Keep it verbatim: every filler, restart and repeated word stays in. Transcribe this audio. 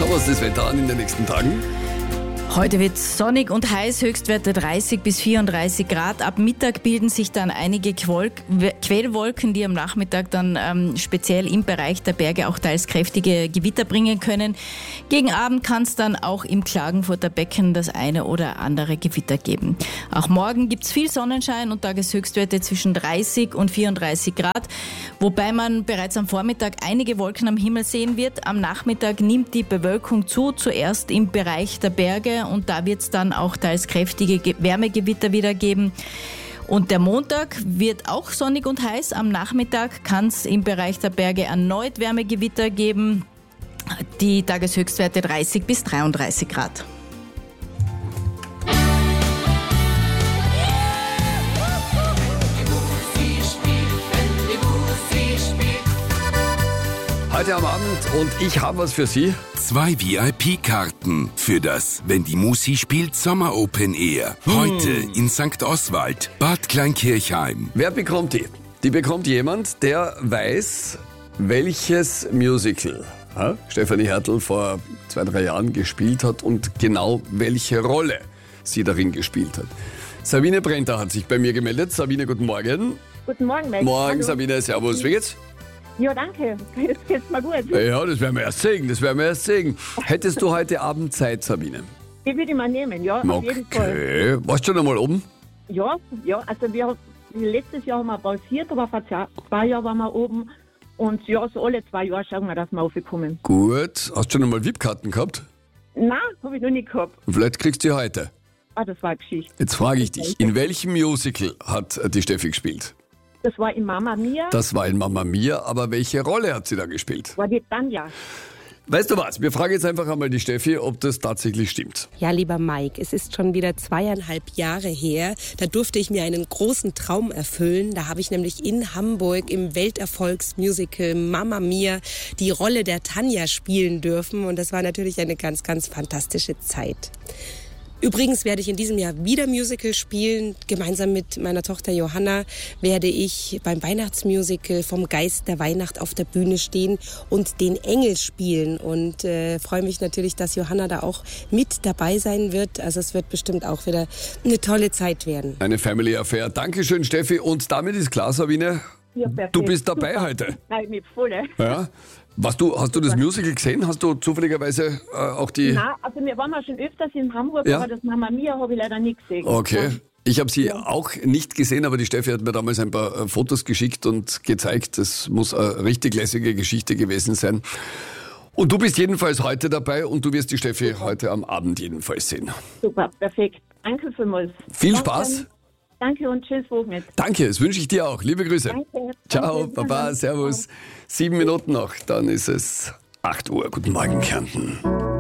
Schauen wir uns das Wetter an in den nächsten Tagen. Heute wird es sonnig und heiß, Höchstwerte dreißig bis vierunddreißig Grad. Ab Mittag bilden sich dann einige Quolk- Quellwolken, die am Nachmittag dann ähm, speziell im Bereich der Berge auch teils kräftige Gewitter bringen können. Gegen Abend kann es dann auch im Klagenfurter Becken das eine oder andere Gewitter geben. Auch morgen gibt es viel Sonnenschein und Tageshöchstwerte zwischen dreißig und vierunddreißig Grad, wobei man bereits am Vormittag einige Wolken am Himmel sehen wird. Am Nachmittag nimmt die Bewölkung zu, zuerst im Bereich der Berge. Und da wird es dann auch teils kräftige Ge- Wärmegewitter wieder geben. Und der Montag wird auch sonnig und heiß. Am Nachmittag kann es im Bereich der Berge erneut Wärmegewitter geben. Die Tageshöchstwerte dreißig bis dreiunddreißig Grad. Heute am Abend und ich habe was für Sie. Zwei V I P-Karten für das Wenn die Musi spielt Sommer Open Air. Heute in Sankt Oswald, Bad Kleinkirchheim. Wer bekommt die? Die bekommt jemand, der weiß, welches Musical ja, Stefanie Hertel vor zwei, drei Jahren gespielt hat und genau welche Rolle sie darin gespielt hat. Sabine Brenter hat sich bei mir gemeldet. Sabine, guten Morgen. Guten Morgen, Max. Morgen, Hallo. Sabine, servus. Wie geht's? Ja, danke. Jetzt geht's mal gut. Ja, das werden wir erst sehen, das werden wir erst sehen. Hättest du heute Abend Zeit, Sabine? Die würde ich mal nehmen, ja, auf jeden Fall. Okay, warst du schon einmal oben? Ja, ja, also wir letztes Jahr haben wir pausiert, aber vor zwei, zwei Jahren waren wir oben. Und ja, so alle zwei Jahre schauen wir, dass wir raufkommen. Gut, hast du schon einmal V I P-Karten gehabt? Nein, habe ich noch nicht gehabt. Vielleicht kriegst du die heute. Ah, das war eine Geschichte. Jetzt frage ich dich, in welchem Musical hat die Steffi gespielt? Das war in Mama Mia, Das war in Mama Mia, aber welche Rolle hat sie da gespielt? war die Tanja. Weißt du was, wir fragen jetzt einfach einmal die Steffi, ob das tatsächlich stimmt. Ja, lieber Mike, es ist schon wieder zweieinhalb Jahre her. Da durfte ich mir einen großen Traum erfüllen. Da habe ich nämlich in Hamburg im Welterfolgsmusical Mama Mia die Rolle der Tanja spielen dürfen. Und das war natürlich eine ganz, ganz fantastische Zeit. Übrigens werde ich in diesem Jahr wieder Musical spielen. Gemeinsam mit meiner Tochter Johanna werde ich beim Weihnachtsmusical vom Geist der Weihnacht auf der Bühne stehen und den Engel spielen. Und äh, freue mich natürlich, dass Johanna da auch mit dabei sein wird. Also es wird bestimmt auch wieder eine tolle Zeit werden. Eine Family Affair. Dankeschön, Steffi. Und damit ist klar, Sabine, Ja, perfekt. du bist dabei Super. heute. Nein, mit voll. Ja? Was du, hast du das Musical gesehen? Hast du zufälligerweise äh, auch die... Nein, also wir waren ja schon öfters in Hamburg, Ja? aber das Mama Mia habe ich leider nicht gesehen. Okay. Ich habe sie auch nicht gesehen, aber die Steffi hat mir damals ein paar äh, Fotos geschickt und gezeigt. Das muss eine richtig lässige Geschichte gewesen sein. Und du bist jedenfalls heute dabei und du wirst die Steffi heute am Abend jedenfalls sehen. Super, perfekt. Danke vielmals. Viel Danke. Spaß. Danke und tschüss, Wochenende. Danke, das wünsche ich dir auch. Liebe Grüße. Danke. Ciao, Danke. Baba, servus. Sieben Minuten noch, dann ist es acht Uhr. Guten Morgen, Kärnten.